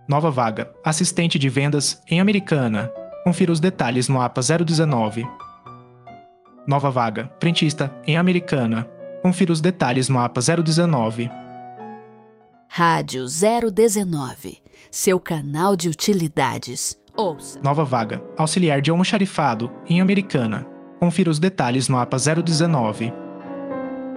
Nova vaga. Assistente de vendas em Americana. Confira os detalhes no APA 019. Nova vaga. Frentista em Americana. Confira os detalhes no APA 019. Rádio 019. Seu canal de utilidades. Ouça. Nova vaga. Auxiliar de almoxarifado em Americana. Confira os detalhes no APA 019.